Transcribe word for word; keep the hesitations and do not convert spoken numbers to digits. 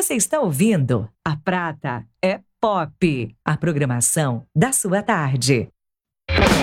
Você está ouvindo A Prata é Pop, a programação da sua tarde.